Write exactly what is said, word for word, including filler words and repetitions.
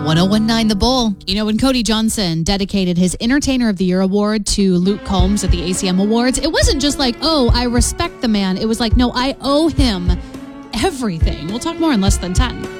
one oh one point nine The Bull. You know, when Cody Johnson dedicated his Entertainer of the Year award to Luke Combs at the A C M Awards, it wasn't just like, oh, I respect the man. It was like, no, I owe him everything. We'll talk more in less than ten.